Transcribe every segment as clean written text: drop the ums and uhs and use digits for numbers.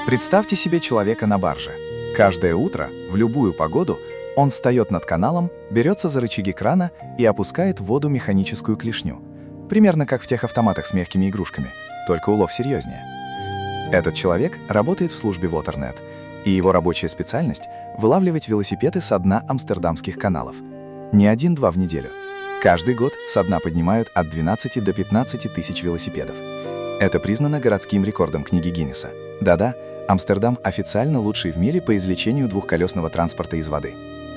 Представьте себе человека на барже. Каждое утро, в любую погоду, он встает над каналом, берется за рычаги крана и опускает в воду механическую клешню. Примерно как в тех автоматах с мягкими игрушками, только улов серьезнее. Этот человек работает в службе Waternet, и его рабочая специальность — вылавливать велосипеды со дна амстердамских каналов. Не 1-2 в неделю. Каждый год со дна поднимают от 12 до 15 тысяч велосипедов. Это признано городским рекордом книги Гиннесса. Да-да, Амстердам официально лучший в мире по извлечению двухколесного транспорта из воды.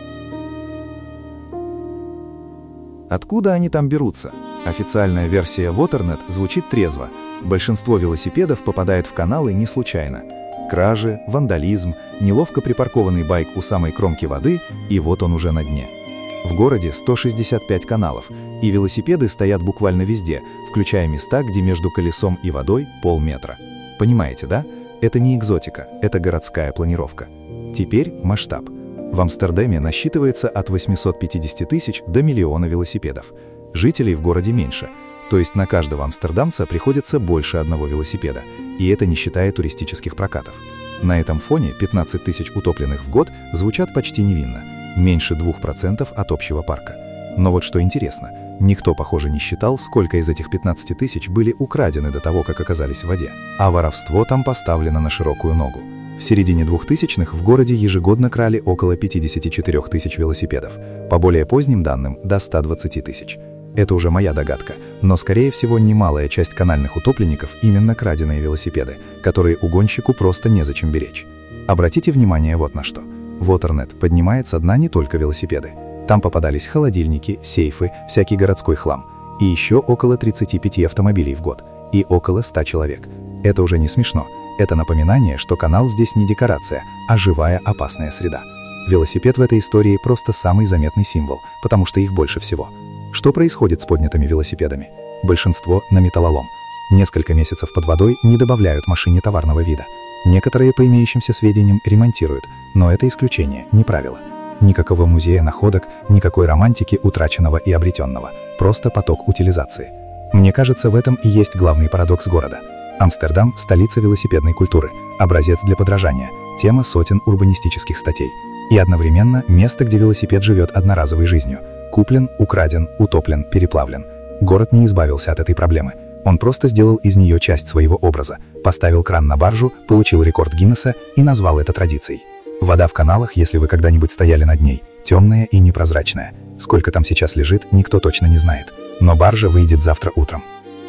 Откуда они там берутся? Официальная версия Waternet звучит трезво. Большинство велосипедов попадает в каналы не случайно. Кражи, вандализм, неловко припаркованный байк у самой кромки воды, и вот он уже на дне. В городе 165 каналов, и велосипеды стоят буквально везде, включая места, где между колесом и водой полметра. Понимаете, да? Это не экзотика, это городская планировка. Теперь масштаб. В Амстердаме насчитывается от 850 тысяч до миллиона велосипедов. Жителей в городе меньше, то есть на каждого амстердамца приходится больше одного велосипеда, и это не считая туристических прокатов. На этом фоне 15 тысяч утопленных в год звучат почти невинно, меньше 2% от общего парка. Но вот что интересно, никто, похоже, не считал, сколько из этих 15 тысяч были украдены до того, как оказались в воде. А воровство там поставлено на широкую ногу. В середине 2000-х в городе ежегодно крали около 54 тысяч велосипедов, по более поздним данным до 120 тысяч. Это уже моя догадка, но, скорее всего, немалая часть канальных утопленников именно краденые велосипеды, которые угонщику просто незачем беречь. Обратите внимание вот на что. Waternet поднимает со дна не только велосипеды. Там попадались холодильники, сейфы, всякий городской хлам. И еще около 35 автомобилей в год. И около 100 человек. Это уже не смешно. Это напоминание, что канал здесь не декорация, а живая опасная среда. Велосипед в этой истории просто самый заметный символ, потому что их больше всего. Что происходит с поднятыми велосипедами? Большинство на металлолом. Несколько месяцев под водой не добавляют машине товарного вида. Некоторые, по имеющимся сведениям, ремонтируют, но это исключение, не правило. Никакого музея находок, никакой романтики утраченного и обретенного. Просто поток утилизации. Мне кажется, в этом и есть главный парадокс города. Амстердам – столица велосипедной культуры, образец для подражания, тема сотен урбанистических статей. И одновременно место, где велосипед живет одноразовой жизнью. Куплен, украден, утоплен, переплавлен. Город не избавился от этой проблемы. Он просто сделал из нее часть своего образа, поставил кран на баржу, получил рекорд Гиннесса и назвал это традицией. Вода в каналах, если вы когда-нибудь стояли над ней, темная и непрозрачная. Сколько там сейчас лежит, никто точно не знает. Но баржа выйдет завтра утром.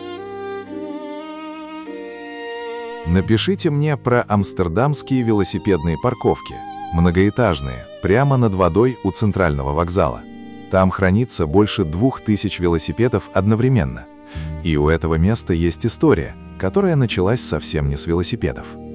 Напишите мне про амстердамские велосипедные парковки. Многоэтажные, прямо над водой у центрального вокзала. Там хранится больше 2000 велосипедов одновременно. И у этого места есть история, которая началась совсем не с велосипедов.